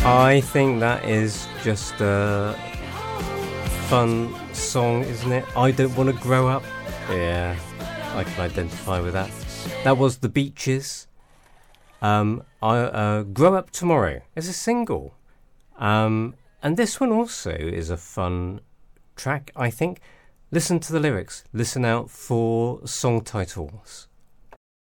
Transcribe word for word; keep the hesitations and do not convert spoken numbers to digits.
I think that is just a fun song, isn't it? I don't want to grow up. Yeah, I can identify with that. That was The Beaches. Um, I uh, Grow Up Tomorrow is a single. Um, and this one also is a fun track, I think. Listen to the lyrics. Listen out for song titles.